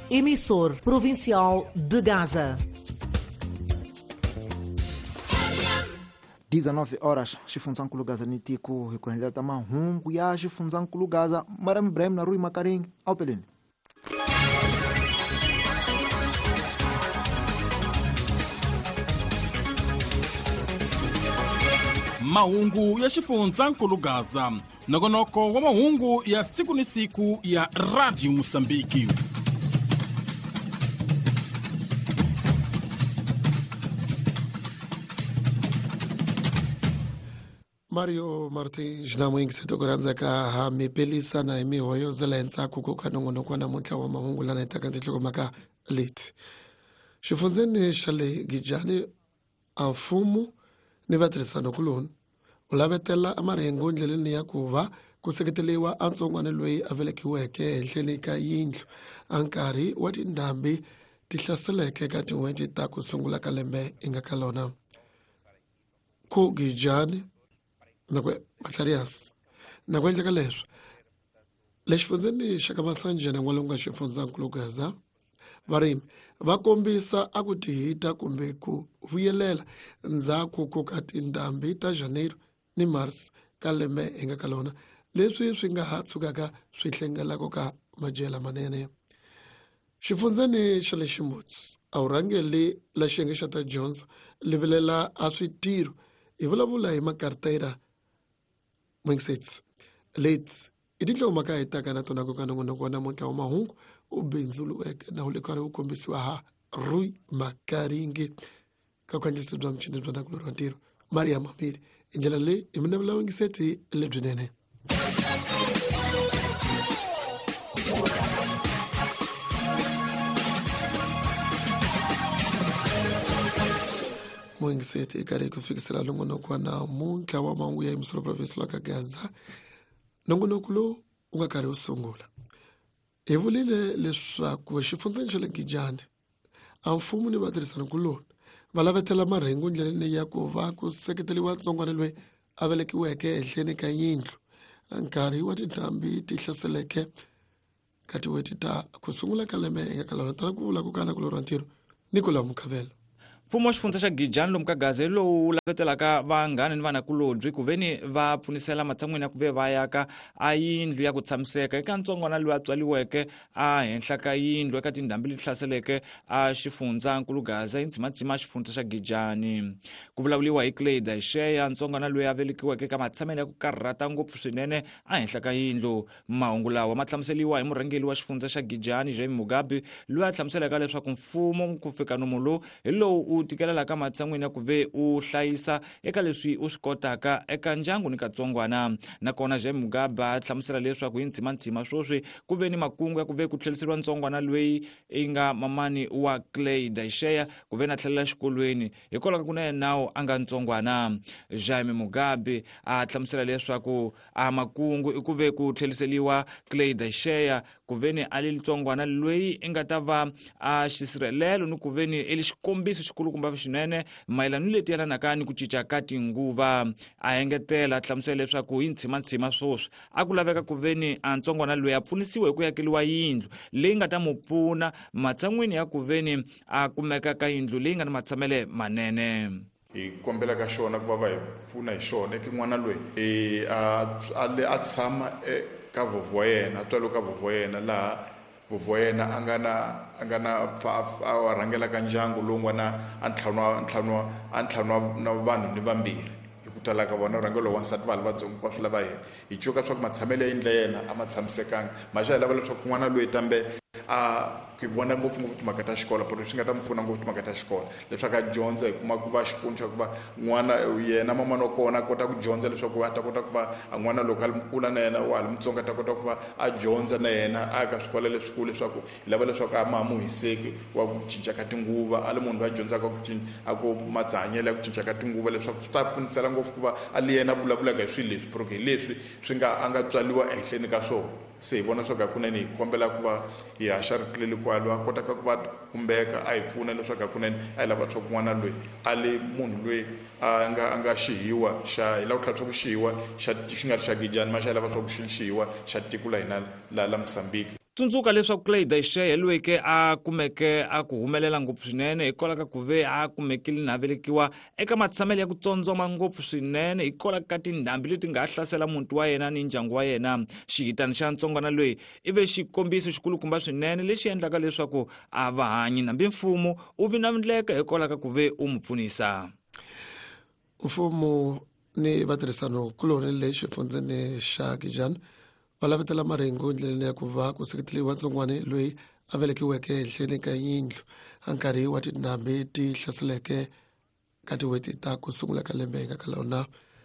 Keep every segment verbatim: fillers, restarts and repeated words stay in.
emissor provincial de Gaza. dezenove horas xifunzankulu Gaza ni tiko hi ku hendlela ta mahungu ya xifunzankulu Gaza Mariam Ibrahim na Rui Makaringi au peleni. Mahungu ya xifunzankulu Gaza, nongonoko wa mahungu ya siku ni siku ya Radio Mosambiki. Mario Martins na mwingi seto kuranza ka hamepelisa na imihoyo zela ensaku kuka nongonoko na mutla wa mahungu lana itaka nditluko maka lit. Xifunzeni xale gijani amfumu ni vatirhisano kuloni u lavetela amarengo ndleleni ya ku va ku seketeliwa antsongwana loyi a velekiweke ehenhleni ka yindlu a nkarhi wa tindhambi ti hlaseleke ka tin'hweti ta ku sungula ka lembe inga ka lona ku gijani nakwe Macarias na ku endleka leswi lexifundzeni xa ka Masanja na n'walungu wa xifunzankulu Gaza varimi va kombisa a ku tihita kumbe ku vuyelela ndzhaku ko ka tindhambi ta Janeiro ni Mars ka lembe inga ka lona leswi swi nga ha tshukaka swi hlengelaka ka majela manene. Xifundzeni xa le Ximutsu a wu rhangeli la xiyenge xa ta Jones livelela a switirho hi vulavula hi makartera Mwingsets late i tindlela maka hitaka na tona ku ka nongonoko wa namuntlha wa mahungu u bindzuluweke na wu le karhi wu kombisiwa ha Rui Makaringi ka kwanjisi bya mchini bya nakulori wa ntirho Maria Mamiri hi ndlela leyi hi minavula wingiseti lebyinene. Mwingiseti ikari kufikisela nongonoko wa namuntlha wa mahungu ya emisoro province ka Gaza nongonoko lowu u nga karhi u sungula hi vulile leswaku xifundzeni xa le Gijani a mfumo ni vatirhisani kuloni va lavetela marengo ndleleni ya ku va ku seketeliwa ntsongwana loyi a velekiweke ehenhleni ka yindlu a nkarhi wa tindhambi ti hlaseleke ka tin'hweti ta ku sungula ka lembe eka ka lona tala ku vula ku kana kulori wa ntirho Nicola Mukhavela. Mfumo wa xifundza xa Gijani lomu ka Gaza lowu lavetelaka vanghana ni vanakulobye ku veni va pfunisela matshan'wini ya ku ve va yaka a yindlu ya ku tshamiseka eka ntsongwana loyi a tswaliweke a henhla ka yindlu eka tindhambi leti hlaseleke a xifundzakulu Gaza hi ndzimandzima xifundza xa Gijani. Ku vulavuliwa hi Clay Daisheya ntsongwana loyi a velekiweke ka matshamelo ya ku karhata ngopfu swinene a henhla ka yindlu. Mahungu lawa ma hlamuseliwa hi murhangeli wa xifundza xa Gijani Jaime Mugabe loyi a hlamuselaka leswaku mfumo ku fika nomu lowu hi lowu u tikelela ka matshan'wini ya ku ve u hlayisa eka leswi u swi kotaka eka ndyangu ni katsongwana. Nakona Jaime Mugabe a hlamusela leswaku hi ntsimantsima swoswi ku ve ni makungu ya ku ve ku tlheliseriwa ntsongwana loyi i nga mamani wa Clay Daisheya ku ve na tlhelela xikolweni hikwalaho ka ku na yena nawu a nga ntsongwana. Jaime Mugabe a hlamusela leswaku a makungu i ku ve ku tlheliseliwa Clay Daisheya ku ve ni ali ntsongwana loyi i nga ta va a xisirhelelo ni ku ve ni i xikombiso xikulu kumba swinene mayelana ni leti yelanaka ni ku cinca ka tinguva. A engetela a hlamusela leswaku hi ntsimantsima swoswi a ku laveka ku ve ni a ntsongwana loyi a pfunisiwe hi ku yakeliwa yindlu leyi nga ta mu pfuna matshan'wini ya ku ve ni a kumeka ka yindlu leyi nga ni matshamele manene. Hi kombela ka xona ku va va hi pfuna hi xona eka n'wana loyi e a tshama ka vovo wa yena a twaliwa ka vovo wa yena laha vovo wa yena a nga na a nga na a rhangelaka ndyangu lowu nga na a ntlhanu ntlhanu a ntlhanu na vanhu ni vambirhi hi ku tala ka vona rhangelo wansati vanhu vatsongo va swi lava hi hi cuka swa ku matshamelo ya yindlu ya yena a ma tshamisekanga maxa hi lava leswaku n'wana loyi tambe a ku vona ngopfungopfu timhaka ta xikolo pero swi nga ta mi pfuna ngopfu timhaka ta xikolo leswaku a dyondza hi kuma ku va xipfuno xa ku va n'wana yena mamana wa kona a kota ku dyondza leswaku a ta kota ku va a n'wana loko a kula na yena wa ha ri mutsongo a ta kota ku va a dyondza na yena a ka swikolo leswikulu leswaku hi lava leswaku a ma muhiseki wa ku cinca ka tinguva a le munhu va dyondzaka ku a ku matsahanyelo ya ku cinca ka tinguva leswaku swi ta pfunisela ngopfu ku va a li yena vulavulaka hi swilo leswi pero hi leswi swi nga a nga tswaliwa ehenhleni ka swona se hi vona leswaku hakunene hi kombela ku va hi haxa ritleli kwalo a kotaka ku va kumbeka a hi pfuna leswaku hakunene a hi lava leswaku n'wana loyi a le munhu loyi a nga a nga xihiwa xa hi lava ku tlhela swa ku xihiwa xa xi nga ri xa Gijani ma xa hi lava swa ku xihiwa xa tiko la hina la la Mozambique. tsundzuka leswaku Clay Daishe loyi a kumeke a ku humelela ngopfu swinene hikwalaho ka ku ve a kumekile na velekiwa eka matshamelo ya ku tsontsoma ngopfu swinene hikwalaho ka tindhambi leti nga hlasela muti wa yena ni ndyangu wa yena. Xihitani xa ntsongwana loyi i ve xikombiso xikulukumba swinene lexi endlaka leswaku a va hanyi nambi mfumo u vi na ndleka hikwalaho ka ku ve u mu pfunisa. Mfumo ni vatirhisano kuloni lexi xifundzeni xa Giyani va lavetela marengo ndleleni ya ku va ku seketeliwa ntsongwane loyi a velekiweke ehenhleni ka yindlu a nkarhi wa tindhambi ti hlaseleke ka tiweti ta ku sungula ka lembe eka ka lona.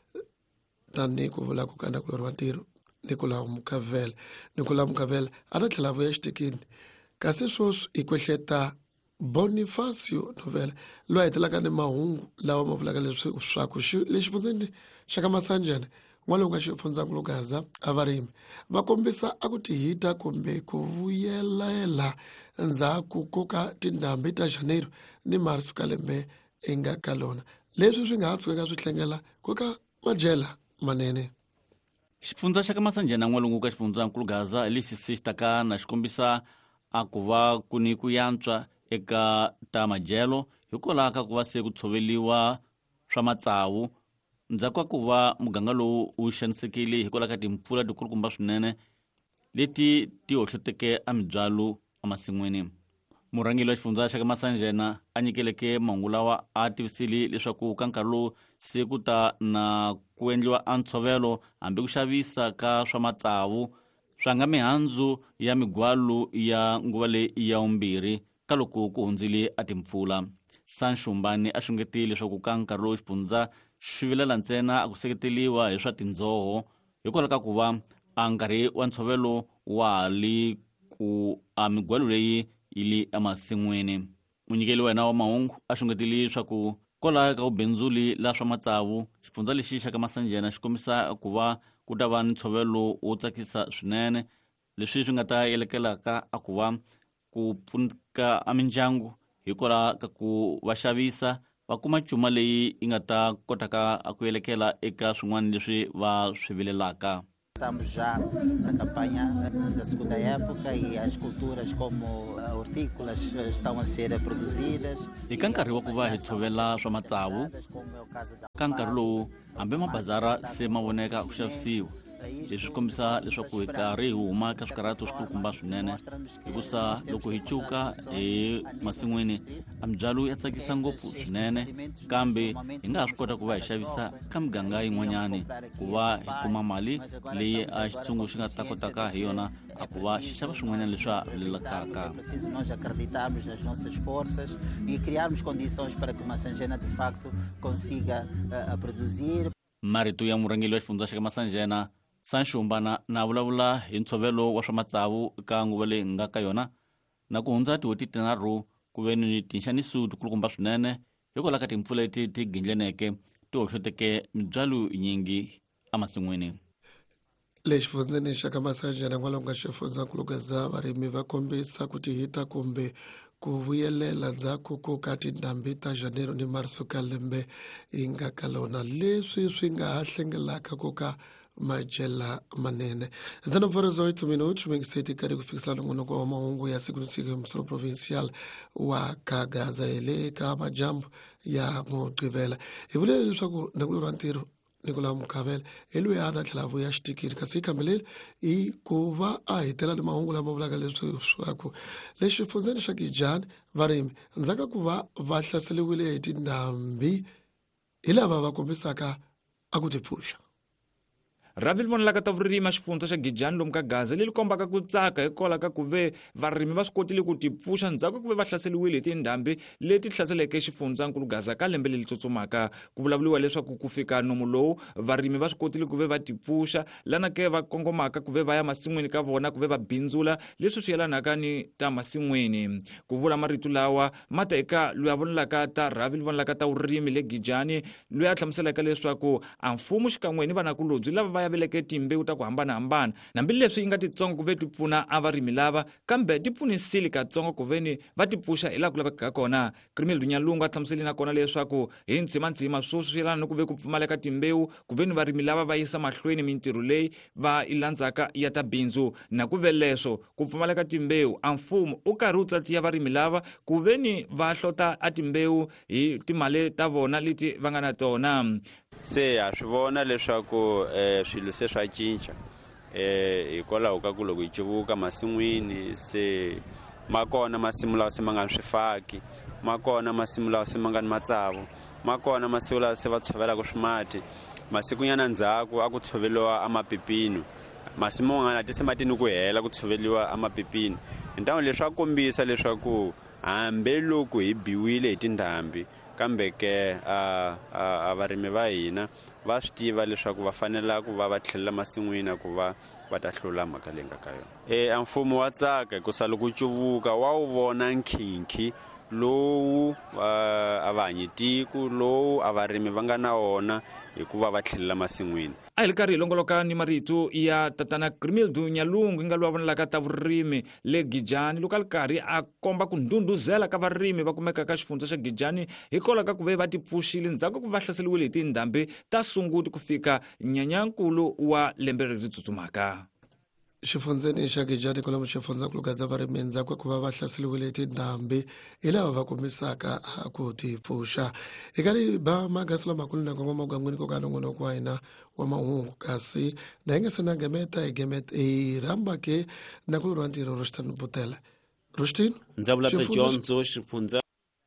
Tani ku vula ku kana kulori wa ntirho Nicolas Mukavela Nicolas Mukavela a ta tlhela vuya xitikini kasi swoswi i kwehleta Bonifacio Novela loyi a hetelaka ni mahungu lawa ma vulaka leswi swaku lexi fundzeni xa ka Masanjana n'walungu ka xifundzankulu Gaza a varimi va kombisa a ku tihita kumbe ku vuyelela ndzhaku ko ka tindhambi ta Janeiro ni Marso ka lembe enga ka lona leswi swi nga ha tshukeka swi hlengela ko ka majela manene. Xifundza xa ka Masanjana n'walungu ka xifundzankulu Gaza lexi sixtaka na xikombisa a ku va ku ni ku yantswa eka ta majelo hikwalaho ka ku va se ku tshoveliwa swa matsavu ndzhaku ku va muganga lowu wu xanisekile hikwalaho ka timpfula tikulukumba swinene leti ti hohloteke a mibyalo emasin'wini. Murhangeli wa xifundza xa ka Masanjana a nyikeleke mahungu lawa a tivisile leswaku ka nkarhi lowu se ku ta na ku endliwa a ntshovelo hambi ku xavisa ka swa matsavu swa nga mihandzu ya migwalo ya nguva leyi ya vumbirhi ka loko ku hundzile a timpfula. Sanshumbani a xungetile leswaku ka nkarhi lowu xifundza swi vilela ntsena a ku seketeliwa hi swa tindzoho hikwalaho ka ku va a nkarhi wa ntshovelo wa li ku a migwalo leyi yi li emasin'wini. Munyikeli wa yena wa mahungu a xungetile leswaku kwalaho ka vubendzuli la swa matsavu xifundza lexi xa ka Masanjana xi kombisa ku va ku ta va ni ntshovelo wo tsakisa swinene leswi swi nga ta yelekelaka a ku va ku pfuneka a mindyangu hikwalaho ka ku va xavisa va kuma cuma leyi yi nga ta kotaka ku yelekela eka swin'wana leswi va swi vilelaka. Estamos já na campanha da segunda época e as culturas como hortícolas estão a ser produzidas. Eka nkarhi wa ku va hi tshovela swa matsavu ka nkarhi lowu hambi mabazara se ma voneka ku xavisiwa leswi kombisa leswaku hi karhi hi huma ka swikarhato swikulukumba swinene hikusa loko hi cuka hi masin'wini a mibyalo ya tsakisa ngopfu swinene kambe hi nga ha swi kota ku va hi xavisa ka miganga yin'wanyani ku va hi kuma mali leyi a xitshungu xi nga ta kotaka hi yona a ku va xi xava swin'wanyana leswi a vilelekaka. Nós acreditamos nas nossas forças e criarmos condições para que Masanjana de facto consiga produzir. Marito ya murhangeli wa xifundza xa ka Masanjana Sanshumbana na vulavula hi ntshovelo wa swa matsavu ka nguva leyi nga ka yona na ku hundza tihoti tinharhu ku ve ni tinxaniso tikulukumba swinene hikwalaho ka timpfula leti ti gindleneke ti hohloteke mibyalo nyingi emasin'wini. Lexi fundzeni xa ka Masanjana n'walungu ka xifundzankulu Gaza varimi va kombisa ku tihita kumbe ku vuyelela ndzhaku ko ka tindhambi ta Janeiro ni Marso ka lembe yi nga ka lona leswi swi nga ha hlengelaka ko ka majela manene. Zana mfarizo oito minutos mengiseti kari kufikisa nongonoko wa mahungu ya siku nsiku msoro provincial wa ka Gaza ele ka majambo ya Mugqivela. Ivulele leswaku nakulo ra ntirho Nicolas Mukavela eluya ana tlhela ya xitikini kasi kambeleli i ku va a hetela ni mahungu lama vulaka leswi swaku lexi fundzeni xa Giyani varimi ndzhaka ku va va hlaseliwile hi tindhambi hi lava va kombisaka a ku tipfuxa. Ravi vonela ka ta vurimi xifundza xa Giyani lomu ka Gaza leli kombaka ku tsaka hikwalaho ka ku ve varimi va swi kotile ku tipfuxa ndzhaku ku ve va hlaseliwile hi tindhambi leti hlaseleke xifundzankulu Gaza ka lembe leli tsutsumaka. Ku vulavuliwa leswaku ku fika nomu lowu varimi va swi kotile ku ve va tipfuxa lana ke va kongomaka ku ve va ya masin'wini ka vona ku ve va bindzula leswi swi yelanaka ni ta masin'wini. Ku vula marito lawa mata eka loyi a vonelaka ta Ravi vonelaka ta vurimi le Giyani loyi a hlamuselaka leswaku a mfumo xikan'we ni vanakulobye lava va veleke timbewu ta ku hambanahambana nambileswi yi nga titsongo ku ve ti pfuna a varimi lava kambe ti pfunisile katsongo ku veni va ti pfuxa hi laha ku laveka ka kona. Grimildo Nyalungu a hlamusele na kona leswaku hi ntsimantsima swo swi yelana ni ku ve ku pfumaleka timbewu ku veni varimi lava va yisa mahlweni mintirho leyi va yi landzaka ya ta bindzu na ku ve leswo ku pfumaleka timbewu a mfumo u karhi u tsatsiya varimi lava ku veni va hlota a timbewu hi timali ta vona leti va nga na tona. Se ha swi vona leswaku eh, swilo se swa cinca eh, hikwalaho ka ku loko hi civuka masin'wini se ma kona masimu lawa se ma nga ni swifaki, ma kona masimu lawa se ma nga ni matsavu, ma kona masiku lawa se va tshovelaka swimati, masikunyana ndzhaku a ku tshoveliwa a mapipino, masimu man'wana ti se matini ku hela ku tshoveliwa a mapipino. Hintan'we leswi a kombisa leswaku hambi loko hi biwile hi tindhambi kambe ke a varimi va hina va swi tiva leswaku va fanela ku va va tlhelela masin'wini ku va va ta hlula mhaka leyi nga ka yona. E a mfumo wa tsaka hikusa loko u cuvuka wa wu vona nkhinkhi lowu a vahanyitiku lowu a varimi va nga na wona hikuva va tlhelela masin'wini. A hi ri karhi hi longoloka ni marito ya tatana Grimildo Nyalungu yi nga luva vonelaka ta vurimi le Gijani loko a ri karhi a komba ku ndhundhuzela ka varimi va kumeka ka xifundza xa Gijani hikwalaho ka ku ve va ti pfuxile ndzhaku ku va hlaseriwile hi tindhambi ta Sunguti ku fika Nyanyankulu wa lembe leri tsutsumaka. Xifundzeni xa Gijani kwalomu xifundzakulu Gaza varimi ndzhaku ku va va hlaseriwile hi tindhambi hi lava va kombisaka ku ti pfuxa. Hi karhi ba magasi lamakulu na kwama mugangweni ko ka nongonoko wa hina wa mahungu kasi na hi nga se na gemeta hi gemeta hi rhamba ke na ku lwa ntirho Rustin Butele. Rustin Ndzavulata Dyondzo xifundza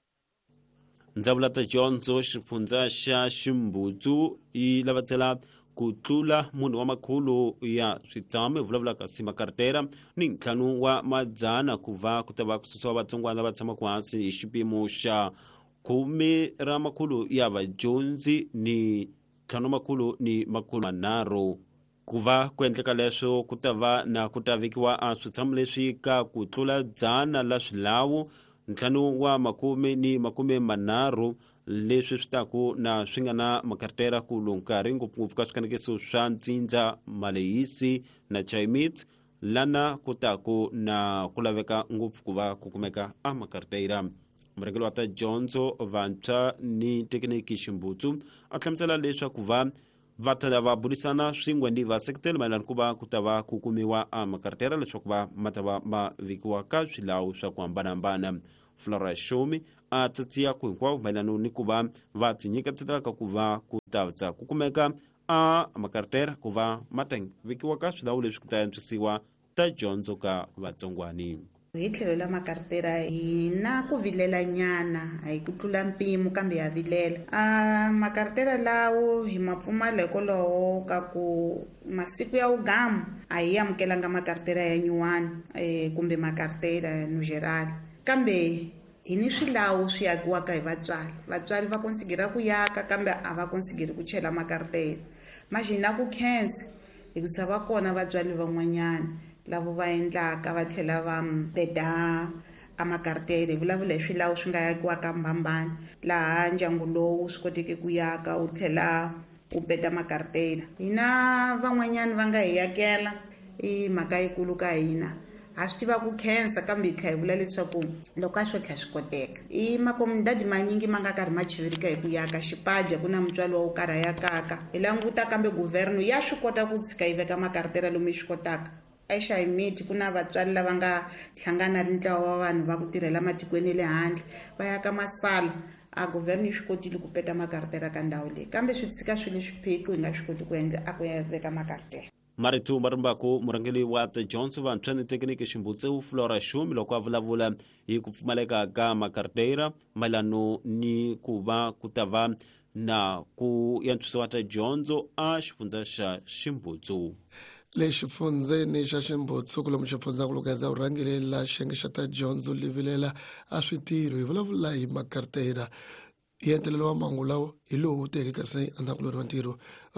Ndzavulata Dyondzo xifundza xa Ximbutsu yi lavatsela ku tlula munhu wa makhulu ya switshamo vulavulaka Sima Kartera ni ntlhanu wa madzana ku va ku ta va ku susiwa vatsongwana lava tshamaka hansi hi xipimo xa khume ra makhulu ya vadyondzi ni ntlhanu makhulu ni makhulu manharhu. Ku va ku endleka leswo ku ta va na ku ta vekiwa a switshamo leswi ka ku tlula dzana la swilawu ntlhanu wa makume ni makume manharhu leswi swi taku na swi nga na makartera kulu nkarhi ngopfungopfu ka swikanekiso swa ntsindza malehisi na Chayimit lana ku taku na ku laveka ngopfu ku va ku kumeka a makartera. Murhangeri wa ta dyondzo vantshwa ni tekiniki Ximbutsu a hlamusela leswaku va va ta va burisana swin'we ni vaseketeli mayelana ku va ku ta va ku kumiwa a makartera leswaku va ma ta va ma vekiwa ka swilawu swa ku hambanahambana. Flora Shomi a tsatsiya ku hinkwavo mayelana ni ku va va tinyiketelaka ku va ku ta ku kumeka a makartera ku va ma ta vekiwa ka swilawu leswi ku ta antswisiwa ta dyondzo ka vatsongwani. Hi tlhelo la makartera hi na ku vilela nyana a hi ku tlula mpimo kambe ya vilela a makartera lawo hi mapfumala hikwalaho ka ku masiku ya ugamu a hi amukelanga makartera ya nyuwani eh, kumbe makartera nugerali kambe hi ni swilawu swi yakiwaka hi vatswari vatswari va konsigera ku yaka kambe a va konsigeri ku chela makartera maxi na ku khensa hikusa va kona vatswari van'wanyana lavo va endlaka va tlhela va beda a makartera hi vulavula hi swilawu swi nga yakiwaka mbhambani laha ndyangu lowu swi koteke ku yaka wu tlhela wu beda makartera. Hina van'wanyana va nga hi yakela i mhaka yikulu ka hina ha swi tiva ku khensa kambe hi tlha hi vula leswaku loko a swo tlha swi koteka i makomunidadi manyingi ma nga karhi ma chivirika hi ku yaka xipaja ku na mutswari wa wu karhi a yakaka hi languta kambe guvernu ya swi kota ku tshika yi veka makartera lomu yi swi kotaka. eXayimiti ku na vatswari lava nga hlangana ri ntlawa wa vanhu va ku tirhela matikweni le handle va yaka masala a guvernu yi swi kotile ku peta makartera ka ndhawu leyi kambe swi tshika swilo swiphiqo hi nga swi koti ku endla a ku ya veka makartera. Maritu Marimbako murhangeri wa ta dyondzo vantshwa ni tekiniki Ximbutsu Flora Shomi loko a vulavula hi ku pfumaleka ka makartera mayelano ni ku va ku ta va na ku yantswisiwa ta dyondzo a xifundza xa Ximbutsu. Le xifundzeni xa Ximbutsu ku lomu xifundzakulu Gaza urhangele la xiyenge xa ta dyondzo livilela a switirho hi vulavula hi makartera hi entelelo wa mangu lawo hi lowu teke kasi andzakulori wa ntirho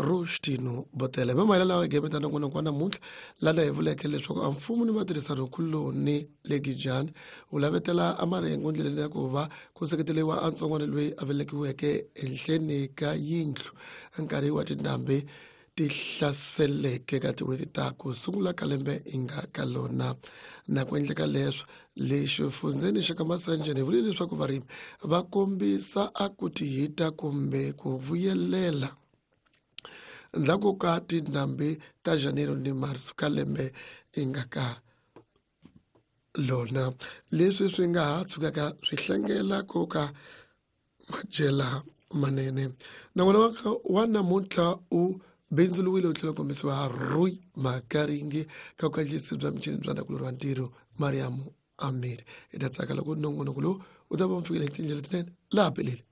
Rustin Butele mamayela lawa gemeta nongonoko wa namuntlha lana hi vuleke leswaku a mfumo ni vatirhisano kuloni le Gijani wu lavetela a marengo ndleleni ya ku va ku seketeliwa a ntsongwana loyi a velekiweke ehenhleni ka yindlu nkarhi wa tindhambi ti hlaseleke ka tin'hweti ta ku sungula ka lembe i nga ka lona. Na ku endleka leswo lexi fundzeni xa ka Masanje ni vule leswaku varimi va kombisa a ku tihita kumbe ku vuyelela ndzhaku ka tinhambi ta Janero ni Marso ka lembe i nga ka lona. Leswi swi nga ha tshukaka swi hlengela ko ka majela manene. Nan'wana wa namuntlha u bindzuluwile u tlhela kombisiwa Rui Makaringi ka vukandziyisi bya michini bya ndakulori wa ntirho Mariamu Amiri. Hi ta tsaka loko nongonoko lowu u ta va mfikile hi tindlela tinene laha peleni.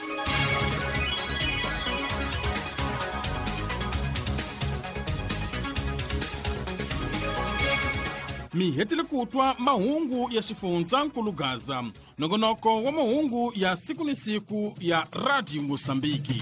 mi hetile ku twa mahungu ya xifundzankulu Gaza, nongonoko wa mahungu ya siku ni siku ya Radio Mosambiki.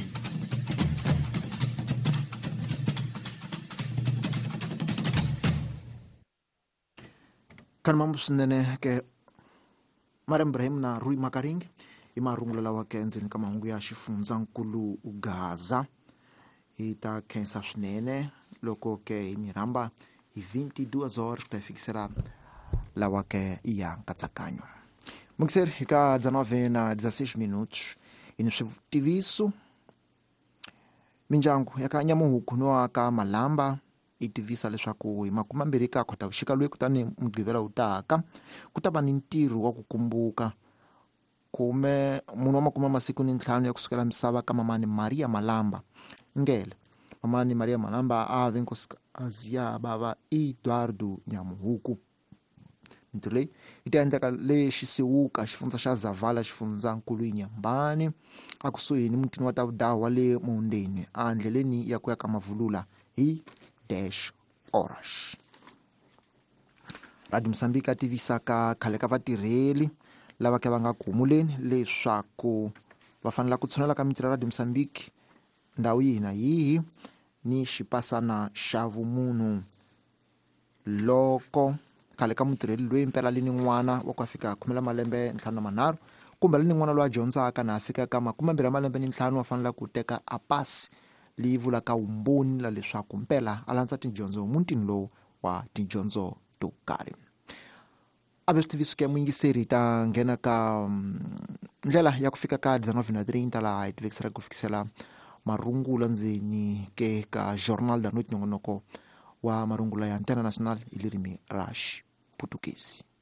Kan mambo swinene ke Mariam Ibrahim na Rui Makaringi i marungulo lawa ke endzeni ka mahungu ya xifundzankulu Gaza. Hi ta khensa swinene loko ke hi mi rhamba hi vinte-duas horas ku ta fikisela lawa ke ya nkatsakanyo. Mukiseri hi ka dezenove na dezesseis minutos hi ni switiviso. Mindyangu ya ka Nyamuhuku no ka Malamba i tivisa leswaku hi makumambirhi ka Khotavuxika loyi kutani mugqivela wu taka ku ta va ni ntirho wa ku kumbuka kume munhu wa makuma masiku ni ntlhanu ya kusukela misava ka mamani Maria Malamba Ngele. Mamani Maria Malamba a ave nkosikazi ya bava Eduardo Nyamuhuku. Ntirho leyi yi ta endleka le Xisiwuka xifundza xa Zavala xifundzankulu Nyambani a kusuhi ni mutini wa Tavudawa wa le Mondeni a ndleleni ya ku ya ka Mavulula hi dash horas. Radio Mosambiki a tivisa ka khale ka vatirheli lava ke va nga kumuleni leswaku va fanela ku tshunela ka mitirho Radio Mosambiki ndhawu yihi na yihi ni xipasana xa vumunhu loko khale ka mutirheli loyi mpela lini n'wana wa ku fika khumela malembe ntlhanu na manharhu kumbe lini n'wana loyi a dyondzaka na fika ka makumembirhi malembe ni ntlhanu wa fanela ku teka a pasi leyi vulaka vumbhoni la leswaku mpela a landza tidyondzo mutini lowu wa tidyondzo to karhi. A ve switiviso ke muyingiseri ta nghena ka ndlela ya ku fika ka dezenove na trinta laha hi tivekisela ku fikisela marungula ndzeni ke ka Jornal da Noite, nongonoko wa marungula ya Antena Nacional hi lirimi ra Xiputukezi.